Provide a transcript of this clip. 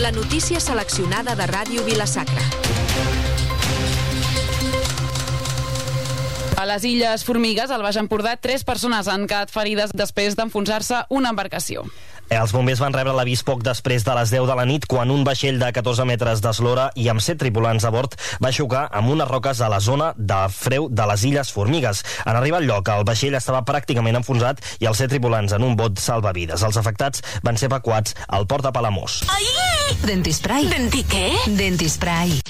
La notícia seleccionada de Ràdio Vila-sacra. A les Illes Formigues, al Baix Empordà, 3 persones han quedat ferides després d'enfonsar-se una embarcació. Els bombers van rebre l'avís poc després de les 10 de la nit quan un vaixell de 14 metres d'eslora i amb 7 tripulants a bord va xocar amb unes roques a la zona de freu de les Illes Formigues. En arribar al lloc, el vaixell estava pràcticament enfonsat i els 7 tripulants en un bot salvavides. Els afectats van ser evacuats al port de Palamós. Ai! Dentispray. Denti què? Dentispray.